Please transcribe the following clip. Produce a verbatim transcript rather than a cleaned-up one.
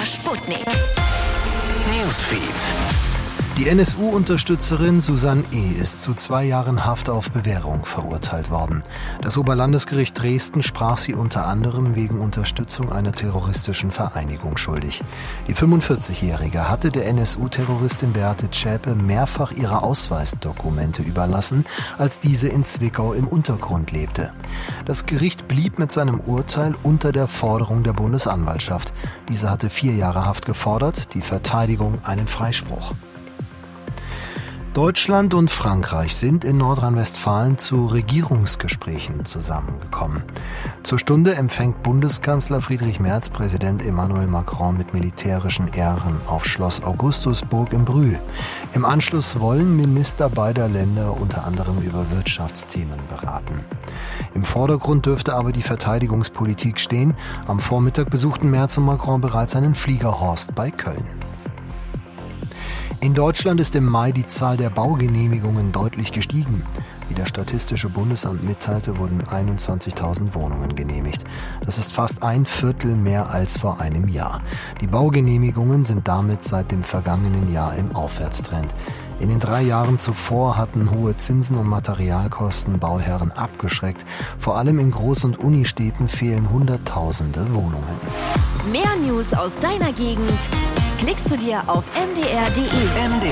MDR Sputnik. Newsfeed. Die N S U-Unterstützerin Susanne E. ist zu zwei Jahren Haft auf Bewährung verurteilt worden. Das Oberlandesgericht Dresden sprach sie unter anderem wegen Unterstützung einer terroristischen Vereinigung schuldig. Die fünfundvierzigjährige hatte der N S U-Terroristin Beate Zschäpe mehrfach ihre Ausweisdokumente überlassen, als diese in Zwickau im Untergrund lebte. Das Gericht blieb mit seinem Urteil unter der Forderung der Bundesanwaltschaft. Diese hatte vier Jahre Haft gefordert, die Verteidigung einen Freispruch. Deutschland und Frankreich sind in Nordrhein-Westfalen zu Regierungsgesprächen zusammengekommen. Zur Stunde empfängt Bundeskanzler Friedrich Merz Präsident Emmanuel Macron mit militärischen Ehren auf Schloss Augustusburg im Brühl. Im Anschluss wollen Minister beider Länder unter anderem über Wirtschaftsthemen beraten. Im Vordergrund dürfte aber die Verteidigungspolitik stehen. Am Vormittag besuchten Merz und Macron bereits einen Fliegerhorst bei Köln. In Deutschland ist im Mai die Zahl der Baugenehmigungen deutlich gestiegen. Wie das Statistische Bundesamt mitteilte, wurden einundzwanzigtausend Wohnungen genehmigt. Das ist fast ein Viertel mehr als vor einem Jahr. Die Baugenehmigungen sind damit seit dem vergangenen Jahr im Aufwärtstrend. In den drei Jahren zuvor hatten hohe Zinsen und Materialkosten Bauherren abgeschreckt. Vor allem in Groß- und Unistädten fehlen Hunderttausende Wohnungen. Mehr News aus deiner Gegend klickst du dir auf M D R punkt D E. M D